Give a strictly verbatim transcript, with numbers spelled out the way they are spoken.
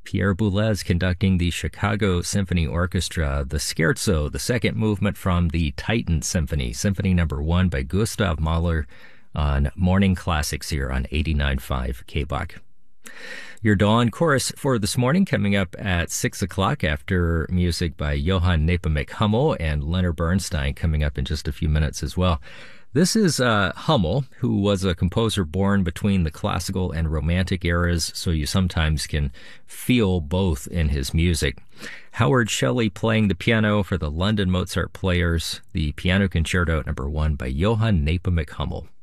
Pierre Boulez conducting the Chicago Symphony Orchestra, the Scherzo, the second movement from the Titan Symphony, Symphony Number One by Gustav Mahler on Morning Classics here on eighty-nine point five K B O C. Your Dawn Chorus for this morning coming up at six o'clock after music by Johann Nepomuk Hummel and Leonard Bernstein coming up in just a few minutes as well. This is uh, Hummel, who was a composer born between the classical and romantic eras, so you sometimes can feel both in his music. Howard Shelley playing the piano for the London Mozart Players, the Piano Concerto Number One by Johann Nepomuk Hummel.